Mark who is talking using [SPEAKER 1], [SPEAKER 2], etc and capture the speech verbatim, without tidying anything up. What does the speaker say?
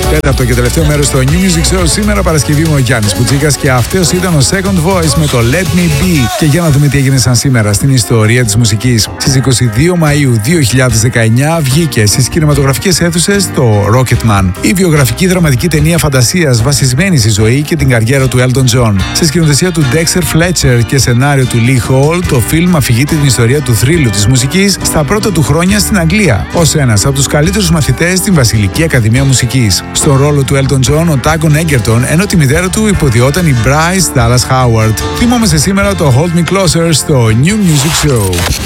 [SPEAKER 1] Τέταρτο και τελευταίο μέρος στο New Music Show. Σήμερα Παρασκευή με ο Γιάννης Κουτσίκας και αυτός ήταν ο Second Voice με το Let Me Be. Και για να δούμε τι έγινε σαν σήμερα στην ιστορία της μουσικής. Στις είκοσι δύο Μαΐου δύο χιλιάδες δεκαεννιά βγήκε στις κινηματογραφικές αίθουσες το Rocketman, η βιογραφική δραματική ταινία φαντασίας βασισμένη στη ζωή και την καριέρα του Elton John. Σε σκηνοθεσία του Dexter Fletcher και σενάριο του Lee Hall, το φιλμ αφηγείται την ιστορία του θρύλου της μουσικής στα πρώτα του χρόνια στην Αγγλία, ως ένας από τους καλύτερους μαθητές στην Βασιλική Ακαδημία Μουσικής. Στον ρόλο του Elton John ο Tagon Egerton, ενώ τη μητέρα του υποδιόταν η Bryce Dallas Howard. Θυμόμαστε σήμερα το Hold Me Closer στο New Music Show.